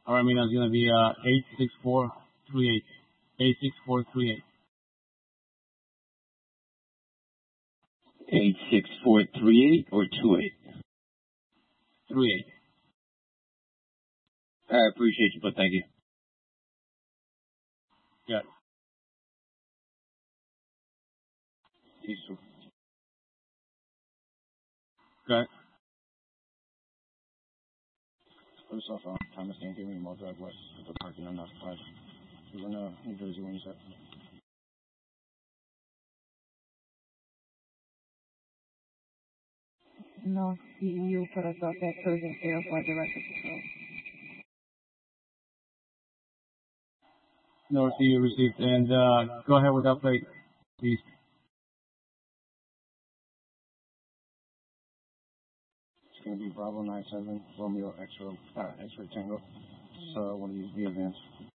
All right, Mina, it's gonna be 86438. 86438. 86438 or 28? 38. I appreciate you, but thank you. Yeah. Peaceful. Okay. First off, Thomas can't give me more Drive West at the parking. I'm not surprised. He was in New Jersey when you said. No, you put us up at Cruising Field for director control. No receipt you received. And go ahead with that plate, please. It's going to be Bravo 97 Romeo X-Ray Tango. So I want to use the advance.